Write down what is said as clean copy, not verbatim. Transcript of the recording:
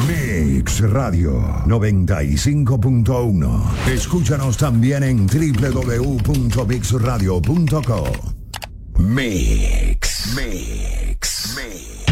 Mix Radio 95.1. Escúchanos también en www.mixradio.co. Mix.